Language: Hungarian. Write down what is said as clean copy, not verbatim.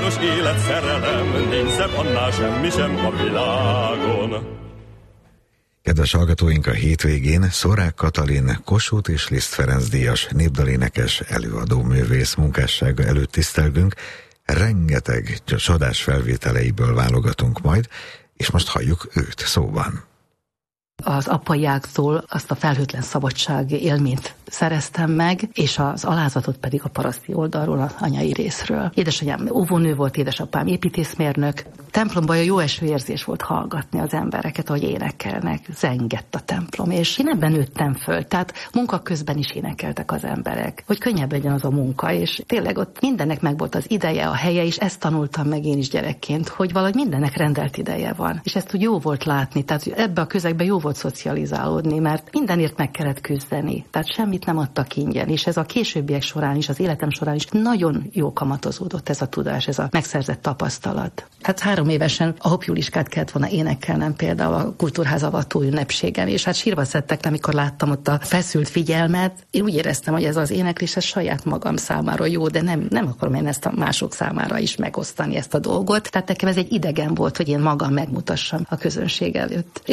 méltányos élet, szerelem, nincs szebb annál semmi sem a világon. Kedves hallgatóink, a hétvégén Szorák Katalin Kossuth és Liszt Ferenc díjas népdalénekes, előadó, művész munkássága előtt tisztelgünk. Rengeteg csodás felvételeiből válogatunk majd, és most halljuk őt szóban. Az apaiáktól azt a felhőtlen szabadság élményt szereztem meg, és az alázatot pedig a paraszti oldalról, az anyai részről. Édesanyám óvónő volt, édesapám építészmérnök. Templomban a jó eső érzés volt hallgatni az embereket, ahogy énekelnek. Zengett a templom, és én ebben nőttem föl. Tehát munka közben is énekeltek az emberek, hogy könnyebb legyen az a munka, és tényleg ott mindennek megvolt az ideje, a helye, és ezt tanultam meg én is gyerekként, hogy valahogy mindennek rendelt ideje van. És ezt úgy jó volt látni, tehát ebbe a közegbe jó volt szocializálódni, mert mindenért meg kellett küzdeni. Tehát semmit nem adtak ingyen, és ez a későbbiek során is, az életem során is nagyon jó kamatozódott ez a tudás, ez a megszerzett tapasztalat. Hát 3 évesen a Hopp Juliskát kellett volna énekelnem például a Kultúrház avató ünnepségen, és hát sírva szedtek, amikor láttam ott a feszült figyelmet. Én úgy éreztem, hogy ez az éneklés ez saját magam számára jó, de nem akarom én ezt a mások számára is megosztani ezt a dolgot. Tehát nekem ez egy idegen volt, hogy én magam megmutassam a közönség előtt. És